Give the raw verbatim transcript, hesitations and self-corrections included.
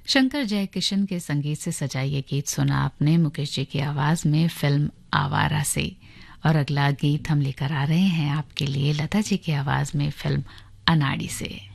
शंकर जयकिशन के संगीत से सजा ये गीत सुना आपने मुकेश जी की आवाज में फिल्म आवारा से। और अगला गीत हम लेकर आ रहे हैं आपके लिए लता जी की आवाज में फिल्म अनाड़ी से।